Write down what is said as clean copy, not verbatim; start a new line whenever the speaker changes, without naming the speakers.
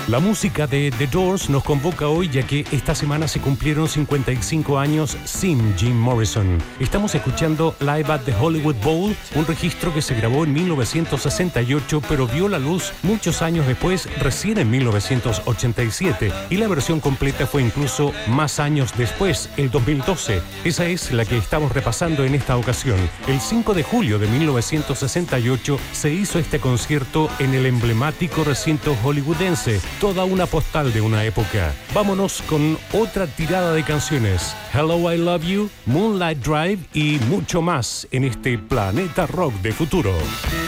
La música de The Doors nos convoca hoy, ya que esta semana se cumplieron 55 años sin Jim Morrison. Estamos escuchando Live at the Hollywood Bowl, un registro que se grabó en 1968, pero vio la luz muchos años después, recién en 1987, y la versión completa fue incluso más años después, el 2012. Esa es la que estamos repasando en esta ocasión. El 5 de julio de 1968 se hizo este concierto en el emblemático recinto hollywoodense. Toda una postal de una época. Vámonos con otra tirada de canciones. Hello, I Love You, Moonlight Drive y mucho más en este Planeta Rock de Futuro.